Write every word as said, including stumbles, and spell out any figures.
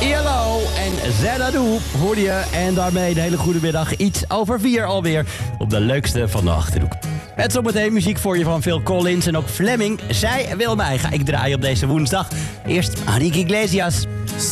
I L O en Xanadu hoorde je. En daarmee de hele goede middag. Iets over vier alweer op de leukste van de Achterhoek. Met zometeen muziek voor je van Phil Collins en ook Fleming. Zij wil mij ga ik draaien op deze woensdag. Eerst Enrique Iglesias.